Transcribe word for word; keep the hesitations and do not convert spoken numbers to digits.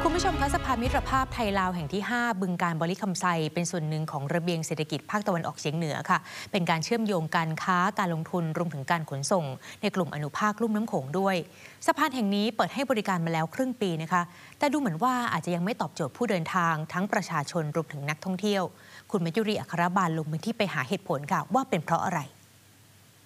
คุณผู้ชมคะสะพานมิตรภาพไทยลาวแห่งที่ห้าบึงการบริคำไซเป็นส่วนหนึ่งของระเบียงเศรษฐกิจภาคตะวันออกเฉียงเหนือค่ะเป็นการเชื่อมโยงการค้าการลงทุนรวมถึงการขนส่งในกลุ่มอนุภาคลุ่มน้ำโขงด้วยสะพานแห่งนี้เปิดให้บริการมาแล้วครึ่งปีนะคะแต่ดูเหมือนว่าอาจจะยังไม่ตอบโจทย์ผู้เดินทางทั้งประชาชนรวมถึงนักท่องเที่ยวคุณมัจจุรีอัครบาลลงพื้นที่ไปหาเหตุผลค่ะว่าเป็นเพราะอะไร